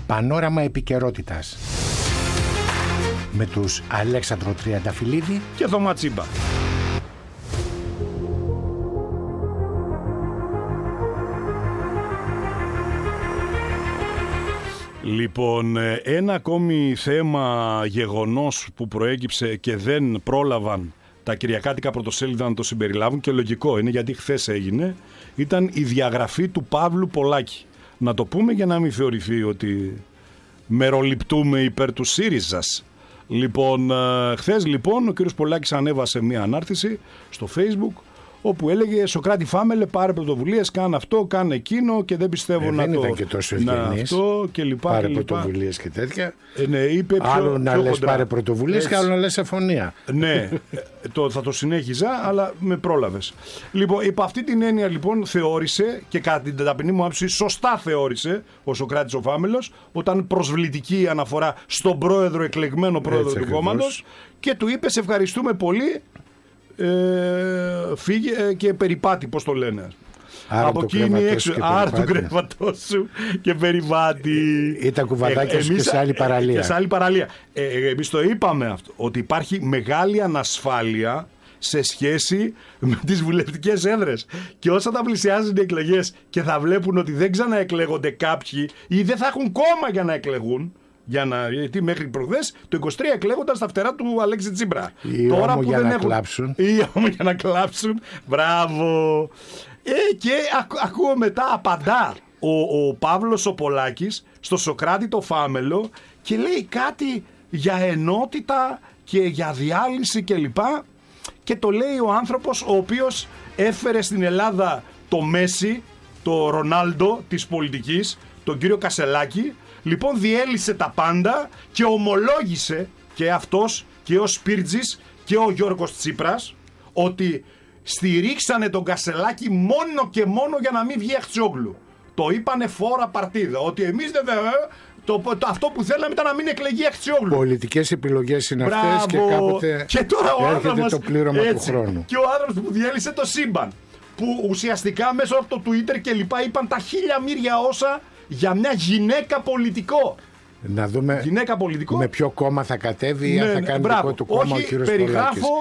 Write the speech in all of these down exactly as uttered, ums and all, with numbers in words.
Πανόραμα επικαιρότητας με τους Αλέξανδρο Τριανταφυλλίδη και Θωμά Τσίμπα. Λοιπόν, ένα ακόμη θέμα, γεγονός που προέκυψε και δεν πρόλαβαν τα κυριακάτικα πρωτοσέλιδα να το συμπεριλάβουν, και λογικό είναι γιατί χθες έγινε, ήταν η διαγραφή του Παύλου Πολάκη. Να το πούμε για να μην θεωρηθεί ότι μεροληπτούμε υπέρ του ΣΥΡΙΖΑς. Λοιπόν, χθες λοιπόν ο κύριος Πολάκης ανέβασε μια ανάρτηση στο Facebook όπου έλεγε «Σοκράτη Φάμελε, πάρε πρωτοβουλίες, κάνε αυτό, κάνε εκείνο και δεν πιστεύω ε, να δεν το...» Δεν ήταν και τόσο ευγενής, αυτό και λοιπά, πάρε και λοιπά. πρωτοβουλίες και τέτοια. Ε, ναι, είπε πιο, άλλο πιο να λες χοντρά. Πάρε πρωτοβουλίες και άλλο να λες αφωνία. Ναι, το, θα το συνέχιζα, αλλά με πρόλαβες. Λοιπόν, υπό αυτή την έννοια λοιπόν θεώρησε, και κατά την ταπεινή μου άποψη σωστά θεώρησε ο Σοκράτης ο Φάμελος, όταν προσβλητική αναφορά στον πρόεδρο, εκλεγμένο πρόεδρο Έτσι, του κόμματος, και του είπε «Σε ευχαριστούμε πολύ, ε, φύγε ε, και περιπάτη», πώς το λένε. Άρα από εκεί είναι έξω. Άρα του περιπάτη. κρεβατός σου και περιπάτη. Ήταν κουβαδάκια ε, σου και σε άλλη παραλία. Και σε άλλη παραλία. Ε, εμείς το είπαμε αυτό, ότι υπάρχει μεγάλη ανασφάλεια σε σχέση με τις βουλευτικές έδρες. Και όσα θα πλησιάζουν οι εκλογές και θα βλέπουν ότι δεν ξαναεκλέγονται κάποιοι ή δεν θα έχουν κόμμα για να εκλεγούν. Για να, γιατί μέχρι προχθές το είκοσι τρία εκλέγονταν στα φτερά του Αλέξη Τσίπρα. Ή Τώρα όμο που για δεν να έχουν... κλάψουν. Ή όμο για να κλάψουν. Μπράβο. Ε, και ακ, ακούω μετά απαντά ο, ο Παύλος ο Πολάκης στο Σοκράτη το Φάμελο και λέει κάτι για ενότητα και για διάλυση κλπ. Και το λέει ο άνθρωπος ο οποίος έφερε στην Ελλάδα το Μέση, το Ρονάλντο της πολιτικής, τον κύριο Κασελάκη. Λοιπόν, διέλυσε τα πάντα και ομολόγησε και αυτός και ο Σπίρτζης και ο Γιώργος Τσίπρας ότι στηρίξανε τον Κασελάκη μόνο και μόνο για να μην βγει Αχτσιόγλου. Το είπανε φόρα παρτίδα, ότι εμείς δεν το, το, αυτό που θέλαμε ήταν να μην εκλεγεί Αχτσιόγλου. Πολιτικές επιλογές είναι αυτές και κάποτε και τώρα ο έρχεται άνθρωπος, το πλήρωμα έτσι, του χρόνου. Και ο άνθρωπος που διέλυσε το σύμπαν, που ουσιαστικά μέσω από το Twitter και λοιπά είπαν τα χίλια μύρια όσα για μια γυναίκα πολιτικό. Να δούμε γυναίκα πολιτικό. Με ποιο κόμμα θα κατέβει, ή ναι, αν θα κάνει δικό του κόμμα. Όχι, ο κύριος περιγράφω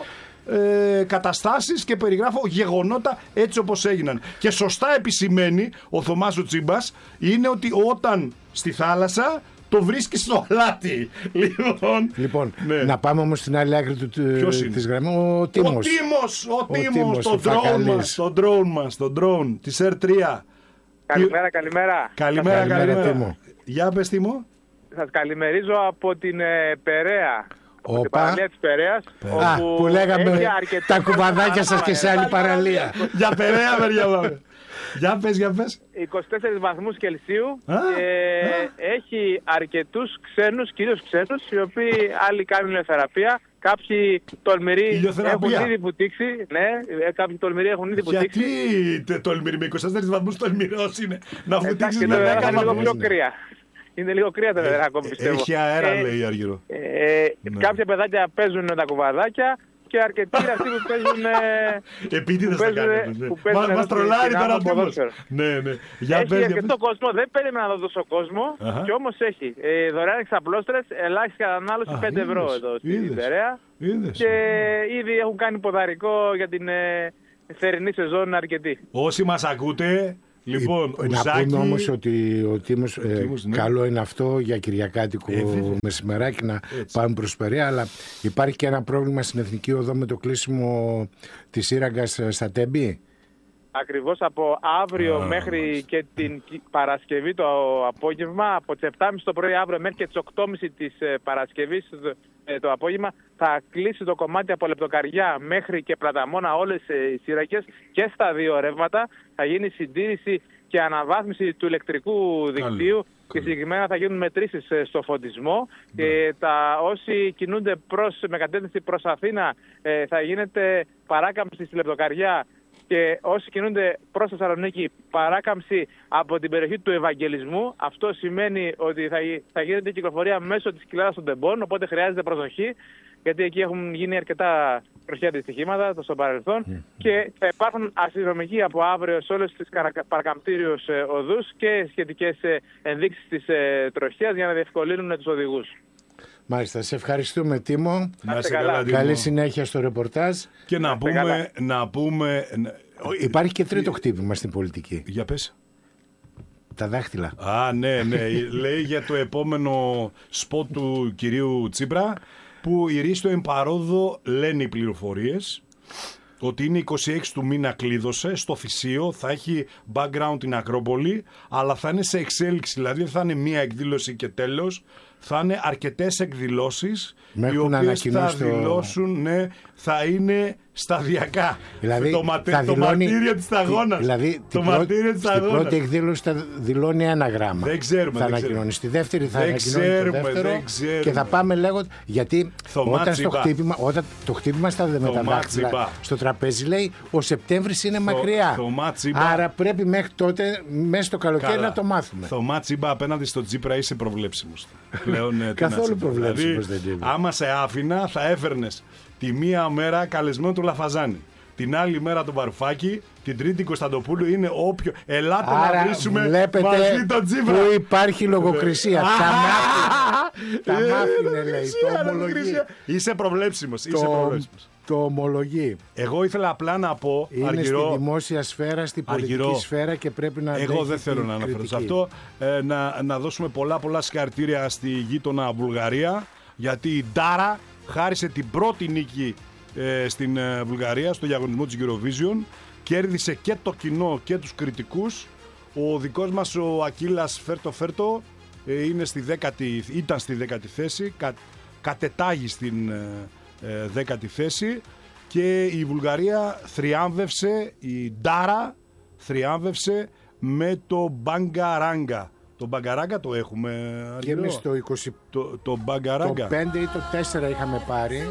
ε, καταστάσεις και περιγράφω γεγονότα έτσι όπως έγιναν. Και σωστά επισημαίνει ο Θωμάς ο Τσίμπας είναι ότι όταν στη θάλασσα το βρίσκει στο αλάτι. Λοιπόν, λοιπόν ναι. Να πάμε όμως στην άλλη άκρη του, της γραμμής. Ο Τίμος. Ο Τίμος, ο ο Τίμος, το ο drone μας, το drone μας, το drone της Air τρία. Καλημέρα, καλημέρα. Καλημέρα, καλημέρα. καλημέρα. Τίμο. Για πες, Τίμο. Σας καλημερίζω από την ε, Περαία. Από την Οπα. παραλία της Περαίας. Α, όπου που λέγαμε έχει αρκετές τα κουβαδάκια σας και σε άλλη παραλία. Για Περαία, παιδιά. Για πες, για πες. είκοσι τέσσερις βαθμούς Κελσίου Α, και α. έχει αρκετούς ξένους, κυρίως ξένους, οι οποίοι άλλοι κάνουν ηλιοθεραπεία. Κάποιοι τολμηροί Ηλιοθεραπεία. έχουν ήδη βουτήξει. Ναι, ε, κάποιοι τολμηροί έχουν ήδη βουτήξει. Γιατί τολμηρή με είκοσι τέσσερις βαθμούς τολμηρός είναι να Εντάξει, βουτήξεις το με νερό δέκα είναι λίγο βαθμούς. πιο κρύα. Είναι λίγο κρύα τα νερά ακόμη, πιστεύω. Έχει αέρα, Ε, λέει Άργυρο. Ε, Ναι. Κάποια παιδάκια παίζουν με τα κουβαδάκια και αρκετοί είναι αυτοί που παίζουν. ε, Επίτηδες που τα παίζουν- κάνετε. Ναι. που παίζουν Μα- εδώ Μας στην τρολάρει Αθήνα τώρα ο από Τίμος. ποδόσφαιρο. Ναι, ναι. Για Έχει πες, για αρκετό πες. κόσμο, δεν περίμενα να δω τόσο κόσμο. Αχα. Και όμως έχει. Ε, δωρεάν εξαπλώστρες, ελάχιστη κατανάλωση Α, πέντε ευρώ είδες, εδώ στην είδες. Περαία. Είδες. Και ήδη έχουν κάνει ποδαρικό για την ε, θερινή σεζόν αρκετή. Όσοι μας ακούτε, λοιπόν, Να Ουζάκη... πούμε όμως ότι ο Τίμος, ε, Τίμος, ναι. καλό είναι αυτό για Κυριακάτικο Ε, βέβαια. μεσημεράκι να Έτσι. πάμε προς Περαία, αλλά υπάρχει και ένα πρόβλημα στην Εθνική Οδό με το κλείσιμο της Σύραγγας στα Τέμπη. Ακριβώς από αύριο Α, μέχρι μάλιστα. και την Κι- Παρασκευή το απόγευμα, από τις επτά και μισή το πρωί αύριο μέχρι και τις οκτώ και μισή της ε, Παρασκευής το, ε, το απόγευμα θα κλείσει το κομμάτι από Λεπτοκαριά μέχρι και Πλαταμόνα όλες ε, οι σύραγγες και στα δύο ρεύματα. Θα γίνει συντήρηση και αναβάθμιση του ηλεκτρικού δικτύου και συγκεκριμένα θα γίνουν μετρήσεις ε, στο φωτισμό. Και τα, όσοι κινούνται προς, με κατεύθυνση προς Αθήνα ε, θα γίνεται παράκαμψη στη Λεπτοκαριά. Και όσοι κινούνται προς Θεσσαλονίκη, παράκαμψη από την περιοχή του Ευαγγελισμού. Αυτό σημαίνει ότι θα, θα γίνεται κυκλοφορία μέσω της κοιλάδας των τεμπών, οπότε χρειάζεται προσοχή. γιατί εκεί έχουν γίνει αρκετά τροχαία δυστυχήματα στο παρελθόν mm. και θα υπάρχουν αστυνομικοί από αύριο σε όλες τις παρακαμπτήριους οδούς και σχετικές ενδείξεις της τροχέας για να διευκολύνουν τους οδηγούς. Μάλιστα, σε ευχαριστούμε Τίμο. Να είσαι καλά, Τίμο. Καλή συνέχεια στο ρεπορτάζ. Και να πούμε, να πούμε... Υπάρχει και τρίτο χτύπημα στην πολιτική. Για πες. Τα δάχτυλα. Α, ναι, ναι. Λέει για το επόμενο σποτ του κυρίου Τσίπρα, που η Ρίστο εμπαρόδο λένε οι πληροφορίες ότι είναι είκοσι έξι του μήνα, κλείδωσε στο Θησίο, θα έχει background την Ακρόπολη, αλλά θα είναι σε εξέλιξη, δηλαδή δεν θα είναι μία εκδήλωση και τέλος, θα είναι αρκετές εκδηλώσεις οι οποίες θα δηλώσουν, ναι, θα είναι σταδιακά. Δηλαδή, το ματέ, θα το δηλώνει, μαρτύριο της σταγόνας. Δηλαδή το την, πρώτη, στην πρώτη εκδήλωση θα δηλώνει ένα γράμμα. Δεν ξέρουμε. Θα ανακοινώνει. Στη δεύτερη θα ανακοινώνει το δεύτερο. Και θα πάμε λέγοντα. Γιατί όταν, στο χτύπημα, όταν το χτύπημα στα με τα δάχτυλα στο τραπέζι λέει ο Σεπτέμβρης είναι μακριά. Άρα πρέπει μέχρι τότε, μέσα στο καλοκαίρι, καλά, να το μάθουμε. Θωμά Τσίμπα, απέναντι στο Τσίπρα είσαι προβλέψιμος. Καθόλου προβλέψιμος δεν είναι. Άμα σε άφηνα θα έφερνες τη μία μέρα καλεσμένο του Λαφαζάνη, την άλλη μέρα τον Βαρουφάκη, την τρίτη Κωνσταντοπούλου, είναι όποιο. Ελάτε άρα, να βρίσκουμε μαζί τον Τσίπρα. Που υπάρχει λογοκρισία. Τα μάθηνε, λέει. Το ομολογεί. Είσαι προβλέψιμος. Είσαι προβλέψιμος. Το ομολογεί. Εγώ ήθελα απλά να πω. Είναι Αργυρό, στη δημόσια σφαίρα, στη πολιτική Αργυρό, σφαίρα και πρέπει να. Εγώ δεν θέλω να αναφερθώ σε αυτό. Ε, να, να δώσουμε πολλά πολλά συγχαρητήρια στη γείτονα Βουλγαρία, γιατί η Ντάρα χάρισε την πρώτη νίκη ε, στην ε, Βουλγαρία στο διαγωνισμό της Eurovision. Κέρδισε και το κοινό και τους κριτικούς. Ο δικός μας ο Ακύλας Φέρτο Φέρτο ε, είναι στη δέκατη, ήταν στη δέκατη θέση, κα, κατετάγει στην ε, ε, δέκατη θέση, και η Βουλγαρία θριάμβευσε, η Ντάρα θριάμβευσε με το Μπαγκαράγκα. Το Μπαγκαράγκα το έχουμε, και εμείς το είκοσι. Το, το Μπαγκαράγκα. Το πέντε ή το τέσσερα είχαμε πάρει.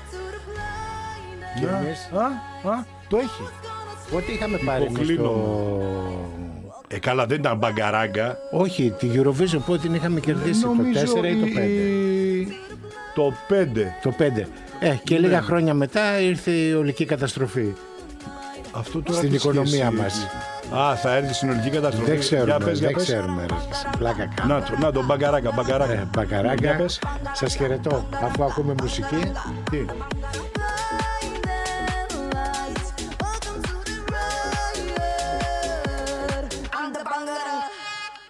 Και εμείς... α, α, το έχει. Πότε είχαμε πάρει εμείς το... Ε, καλά, δεν ήταν Μπαγκαράγκα. Όχι, τη Eurovision πότε την είχαμε κερδίσει, το τέσσερα ή το πέντε. Το πέντε. Το πέντε. Ε, και ναι, λίγα χρόνια μετά ήρθε η ολική καταστροφή. Αυτό τώρα στην οικονομία σχέση μας. Α, θα έρθει η συνολική καταστροφή. Δεν ξέρουμε, για πες, δεν για ξέρουμε. Πλάκα κάνω. Να το, να το Μπαγκαράγκα, Μπαγκαράγκα. Ε, Μπαγκαράγκα. Σας χαιρετώ, αφού ακούμε μουσική. Τι?